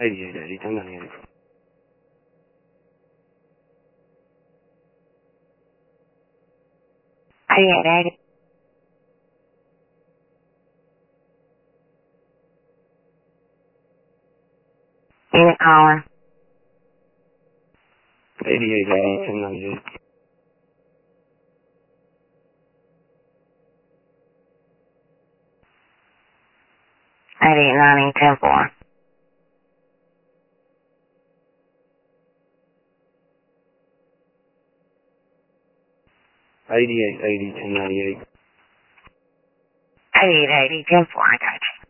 8880, 1098. Unit caller. 8880, 1098. Eighty-eight 10-4. 8880, 1098. 8880, 10-4, I got you.